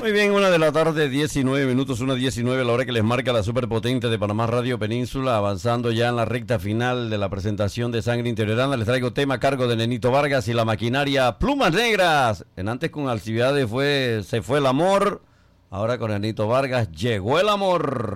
Muy bien, 1 de la tarde, 19 minutos, 1:19, la hora que les marca la superpotente de Panamá Radio Península, avanzando ya en la recta final de la presentación de Sangre Interiorana. Les traigo tema a cargo de Nenito Vargas y la maquinaria Plumas Negras. En antes con Alcibiades Se fue el amor, ahora con Nenito Vargas llegó el amor.